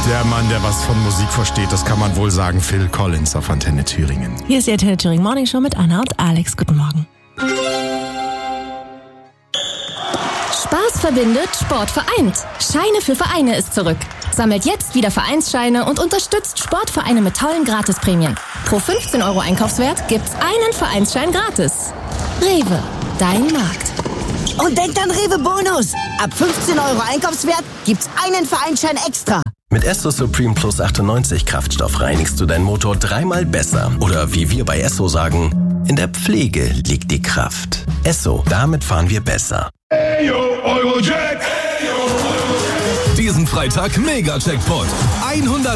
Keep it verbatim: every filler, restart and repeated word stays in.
Der Mann, der was von Musik versteht, das kann man wohl sagen, Phil Collins auf Antenne Thüringen. Hier ist die Antenne Thüringen Morning Show mit Anna und Alex. Guten Morgen. Spaß verbindet, Sport vereint. Scheine für Vereine ist zurück. Sammelt jetzt wieder Vereinsscheine und unterstützt Sportvereine mit tollen Gratisprämien. Pro fünfzehn Euro Einkaufswert gibt's einen Vereinsschein gratis. Rewe, dein Markt. Und denkt an Rewe Bonus. Ab fünfzehn Euro Einkaufswert gibt's einen Vereinsschein extra. Mit Esso Supreme Plus achtundneunzig Kraftstoff reinigst du deinen Motor dreimal besser. Oder wie wir bei Esso sagen, in der Pflege liegt die Kraft. Esso, damit fahren wir besser. Hey, yo, Eurojack! Hey, yo, Eurojack! Diesen Freitag Mega-Jackpot. hundert